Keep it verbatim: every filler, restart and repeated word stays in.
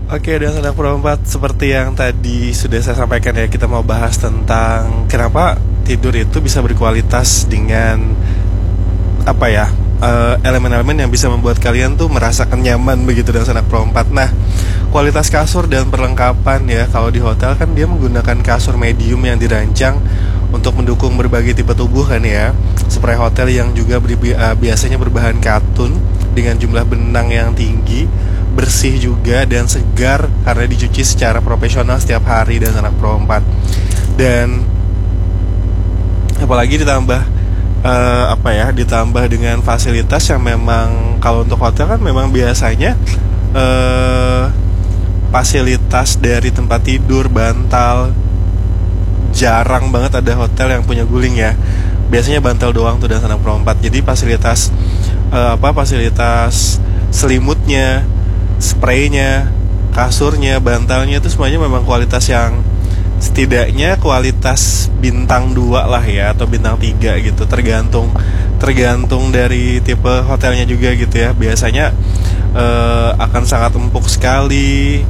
Oke, dan anak perempat, seperti yang tadi sudah saya sampaikan ya, kita mau bahas tentang kenapa tidur itu bisa berkualitas dengan apa ya, eh, elemen-elemen yang bisa membuat kalian tuh merasakan nyaman begitu dengan anak perempat. Nah, kualitas kasur dan perlengkapan ya, kalau di hotel kan dia menggunakan kasur medium yang dirancang untuk mendukung berbagai tipe tubuh kan ya. Spray hotel yang juga beri- eh, biasanya berbahan katun dengan jumlah benang yang tinggi, bersih juga dan segar karena dicuci secara profesional setiap hari dan anak Pro empat. Dan apalagi ditambah eh, apa ya, ditambah dengan fasilitas yang memang kalau untuk hotel kan memang biasanya eh fasilitas dari tempat tidur, bantal, jarang banget ada hotel yang punya guling ya. Biasanya bantal doang tuh dan anak Pro empat. Jadi fasilitas eh, apa fasilitas selimutnya, spraynya, kasurnya, bantalnya itu semuanya memang kualitas yang setidaknya kualitas bintang dua lah ya, atau bintang tiga gitu, tergantung tergantung dari tipe hotelnya juga gitu ya. Biasanya eh, akan sangat empuk sekali